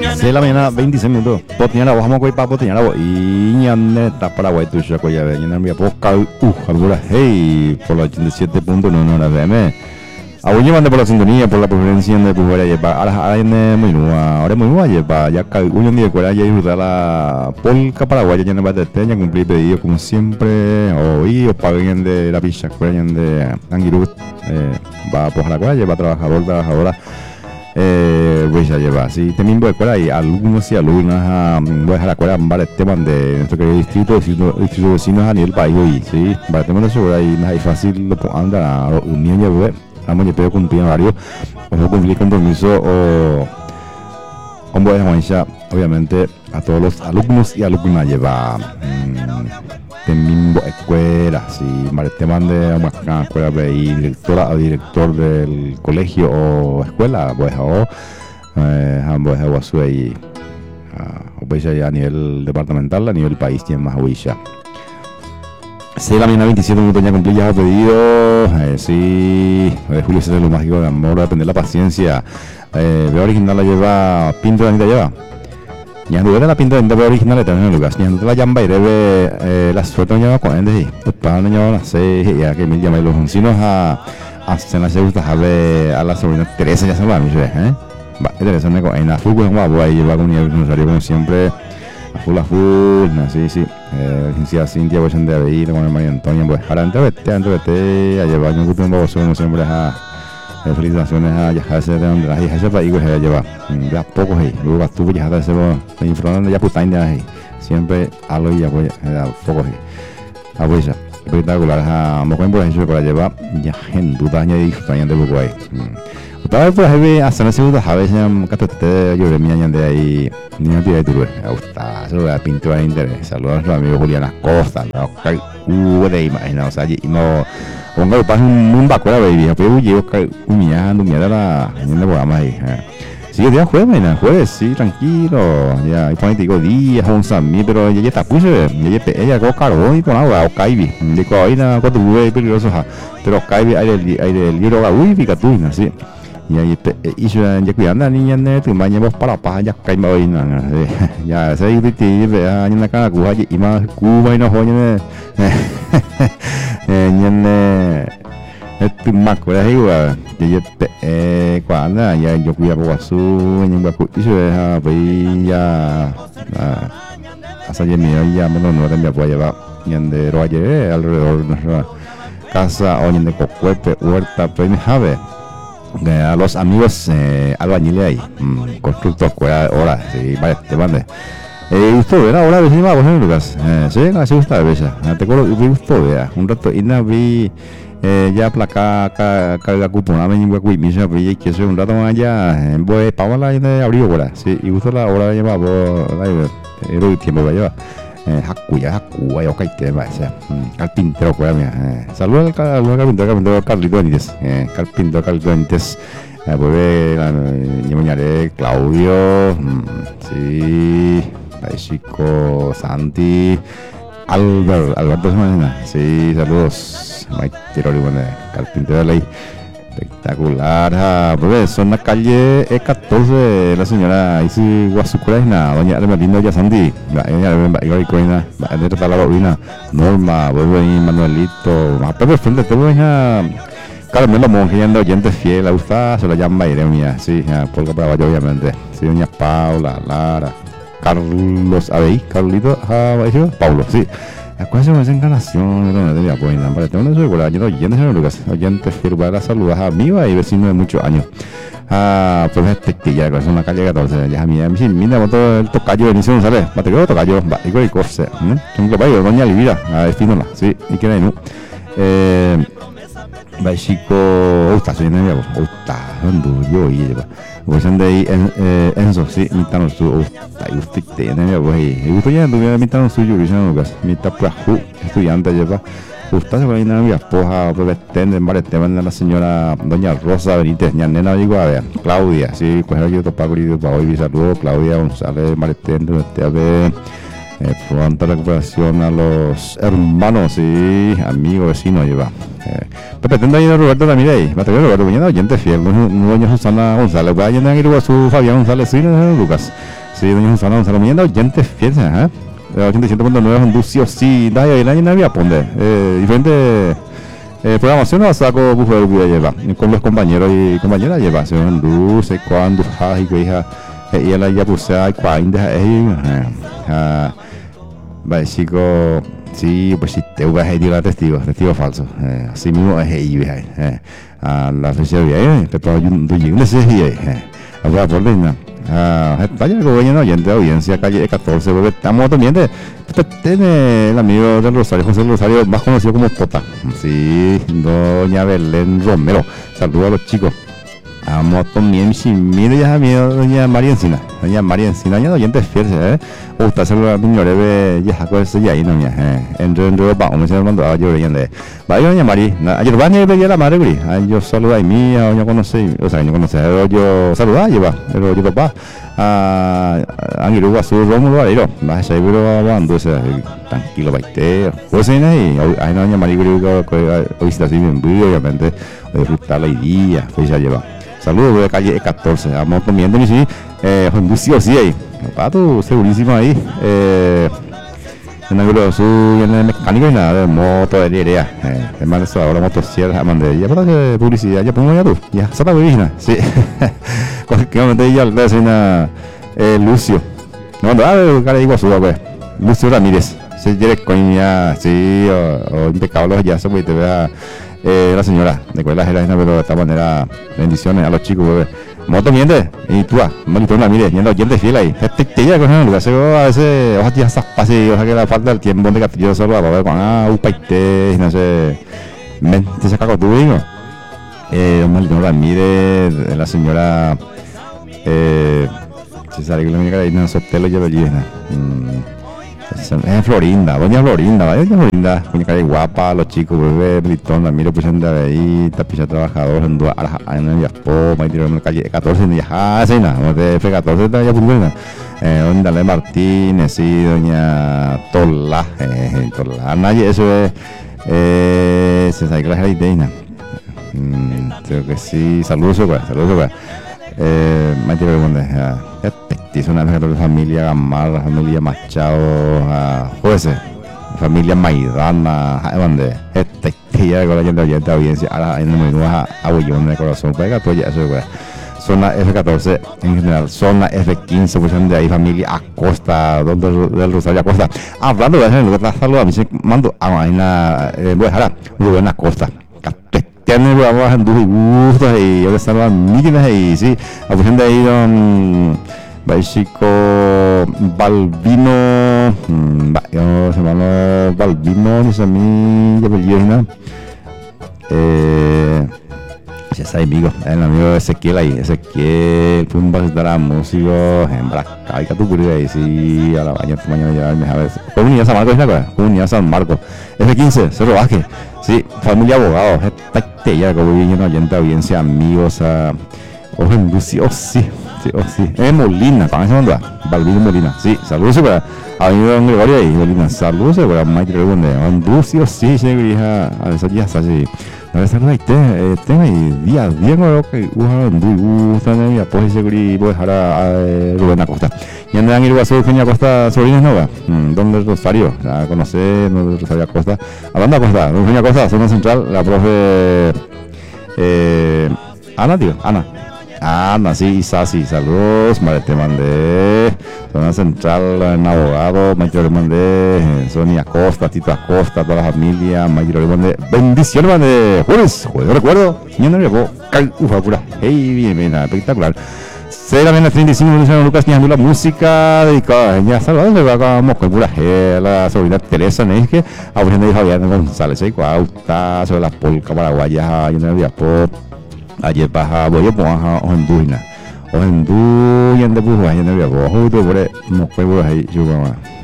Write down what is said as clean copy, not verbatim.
6 de la mañana, 26 minutos. Potiñara, vamos a coger para Potiñara. Y ñane, está Paraguay, tu chaco ya ve. Ñane, me apoca, alguna, hey, por la 87.1 no la VM. Abuñemande por la sintonía, por la preferencia de Pujera lleva. Ahora en muy nueva, ahora muy nueva lleva. Ya que un día fuera ya ayuda la polca paraguaya, ya no va a tener, cumplir pedido como siempre. Hoy os paguen de la picha, fuera de Angirut. Va por la cual lleva trabajadora. Pues ya lleva, si te mismo de escuela y alumnos y alumnas voy a dejar la escuela en varios temas de nuestro querido distrito vecinos a nivel país hoy, sí, para temas de seguridad y más fácil lo anda a los unión ya ve, vamos a pedir cumplir horario o cumplir compromiso o voy a dejar obviamente a todos los alumnos y alumnas lleva de mismo escuela, si te mande a una escuela y directora o director del colegio o escuela, pues o ahí a nivel departamental, a nivel país tiene más huella. 6 de la mañana, 27 minutos ya cumplí ya pedido, sí, Julio César lo mágico de amor, depende de la paciencia. Veo original la lleva, Pinto la lleva. Ya no era la pinta de original de en Lucas, ya no te la llama y debe la suerte no lleva 40 y para no lleva 6 ya que me llama los vecinos a hacer la segunda a la sobrina Teresa ya se va a mí, va, Teresa me en la fútbol como voy a llevar con el necesario como siempre a full, sí, licenciada Cintia pues de Aveiro con el María Antonia pues ahora antes vete a llevar un grupo de baboso como siempre a felicitaciones a Yajarse de donde las hijas para ir a llevar ya pocos ahí luego estuvo ya de ese inflando ya putain de ahí siempre a lo ya pues pocos ahí a pues espectacular a moco por ejemplo para llevar ya gente duda añadir de poco ahí otra vez por ahí hasta la segunda a veces catete yo de mi año de ahí ni me pide tu gusta eso la pintura de interés saludos a mi amigo Julián Acosta de imagina o sea y no pongo para un vacuera baby pero yo humillando la en el programa ahí sí el día jueves sí tranquilo ya y ponete digo días un samí pero ella está puse ella con carbón y con agua o caibi digo ahí nada cuando tuve peligroso pero caibi aire libro la uy pica tú así y ahí y yo ya cuidando a niña ne tu mañana vos para paja ya caí me voy ya se y ve en la cara cuba y más cuba y no joñe tu macro ahí gua ya cuando ya yo cuida por su en baku y se deja ya hasta ya ya no me voy a llevar de roye alrededor de nuestra casa o de cocuete huerta pues jave a los amigos albañiles ahí constructor ahora sí vale te mande gustó ver ahora vecino vamos en Lucas sí así gusta bella te acuerdo me gustó vea un rato y no vi ya placa carga cupón a mí me misa vi que soy un rato más allá voy para la de abril ahora sí y gustó la hora lleva el tiempo va a llevar Hakuya yo caíte va ese carpintero pues saludos al carpintero Carlito Benítez carpintero Carlito Benítez pues llamaré Claudio sí chico Santi Alberto Semana sí saludos Maitero carpintero de ley espectacular pues son la calle E14 la señora Isi Guasucurena doña Hermelinda Yasanti igual coina de toda la bobina Norma vuelve Manuelito pero frente todo ya Carmelo Monge anda oyente fiel la gusta se la llama Iremia sí Polka Paraguayo obviamente sí doña Paula Lara Carlos Abey Carlito Paulo sí ¿cuál es esa encarnación? No tenía buena, para tener una seguridad, yo oyentes en Lucas, oyentes firmar saludos a amigos y vecinos de muchos años. Pues ya que es una calle 14, ya mira todo el tocayo de Inicio González, batería tocayo, igual y corse, un globayo, doña Livira, Espínola, sí, y que no va chico, está subiendo mi voz, está, yo y pues ande ahí Enzo, sí, mitad su, está y usted tiene mi voz y gusto ya tuviera mitad suyo, Lucas, mitad plajú, estudiante lleva, gusta se va a ir a mi esposa, pues tenden varios temas de la señora doña Rosa Benítez, ya nena digo a ver, Claudia, sí, pues yo topa con para hoy, saludos, Claudia González, Maretén, a ver. Pronta recuperación a los hermanos y amigos vecinos lleva Pepe tenda ahí Roberto Ramirez batería Roberto mañana oyente fiel doña Susana González va a llenar a su Fabián González sí Lucas Sí, doña Susana Gonzalo, miren oyentes, fíjense, ¿eh? 87.9 Hondu sí o sí, da y la llena había ponde. Diferente programación a saco bufo de lleva con los compañeros y compañeras lleva, se Hondu, se cuando, y que hija, y la ya puse a cuándo, va chico, sí, pues si te vas a ir a testigo falso, así mismo es ahí, a la fecha de te puedo ir, no sé si habrá por línea. Vaya que bueno, oyente de audiencia, calle 14, porque estamos también tiene el amigo del Rosario, José Rosario, más conocido como Tota. Sí, doña Belén Romero. Saludos a los chicos. Vamos también, si mire ya mi doña María Encina. Doña María Encina, doña oyente fiel, gusta saludar a mi señores, ya con ese ya ahí, doña. Entre vamos, me se mandó a yo leyendo. Vaya doña María, ayer van a ver la madre, güey. Yo saludo a mí, doña conocí, o sea, yo conocí, yo saludo, lleva, pero yo papá. Angiru Azul Rómulo Areiro, más seguro hablando, tranquilo, baite, pues ahí no doña María, que visita así bien, obviamente, disfrutar la idea, fecha lleva. Saludos de calle 14, vamos comiendo y sí, Honducio sí ahí, pato segurísimo ahí, en el sur, en el mecánico y nada, de moto, de lirea, además de eso ahora motosierra, ya para que publicidad, ya pongo ya tú, ya, sota virgen, sí, cualquier ya le hacen a Lucio, no, cara de Iguazú, pues, Lucio Ramírez, si quieres coña, sí, o impecable, ya se puede te vea. La señora de cuál es la pero de esta manera bendiciones a los chicos, bebé. Moto miente y tú malito la mire yendo oyente fiel ahí te llega con el lugar a veces ojalá ya pase ojalá que la falta del tiempo de castillo solo para ver cuando upaite no sé mente saca con tu hijo malito la mire la señora se sale que la única que no sotelo lleva allí es Florinda, doña Florinda, doña calle guapa, los chicos, bebé, Britón, la miro presente ahí, tapilla trabajador, en el Yaspo, en la calle 14, en Yajacena, de F14, está ya pulvera, doña Dale Martínez, sí, doña Tola, nadie, eso es, se sabe que la gente, creo que sí, saludos, pues. Es una familia Gamarra, familia Machado, jueces, familia Maidana, donde ya con la gente oyente audiencia, ahora en el menú a Bullón de corazón, pues todo ya eso es zona F14 en general, zona F15, pues de ahí familia Acosta, del Rosario Acosta. Hablando de eso, saludos a mí se mando a Maina, voy a dejar Rubén Acosta. Tiene vamos a gustos y yo le saludo a Miguel y sí, a de ahí don Chico Balbino, yo se llama Balbino, no sé a mí, ya ya está amigo, el amigo Ezequiel ahí, Ezequiel, fue un bastardo músico, en Braca, y que tú pudiste ahí, sí, a la mañana llevarme a ver, Comunidad San Marcos, Comunidad San Marcos, F15, Cerro Vázquez, sí, familia abogados, ya que voy lleno de audiencia, amigos, sí, Molina, ¿para qué se manda? Balbino Molina, sí, saludos para amigo don Gregorio y Molina, saludos para Mike Rebonde, Honducio, sí, hija, a esos días así, no les saluda tengo ahí, día, creo que gustan y apoyo seguridad, voy a dejar a Rubén Acosta, y andan ir a su Eugenia Acosta, sobrinos Nova, donde Rosario, la conoce, donde Rosario Acosta, hablando de Acosta, Eugenia Acosta, zona central, la profe, Ana, sí, Sasi, saludos, madre te mandé, zona central, en abogado, Mayor le mandé, Sonia Acosta, Tito Acosta, toda la familia, Mayor le mandé, bendiciones, mandé, jueves, recuerdo, yo no me llevo, pura, hey, bien, espectacular. 6:35 de Lucas Niando la música dedicada ya saludos le vamos con pura la sobrina Teresa Neige a de Javier González y Cuauta sobre la polca paraguaya y en el Diapo ayer baja voy a poner Honduina y en de Buja y en el Diapo justo por no fue por ahí yo